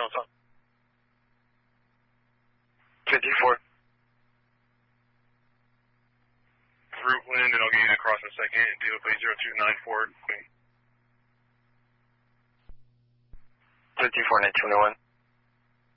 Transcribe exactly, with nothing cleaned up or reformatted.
Sounds on. fifty-four. Route wind, and I'll get you across in a second. Deal play zero two nine four. fifty-four, nine twenty-one.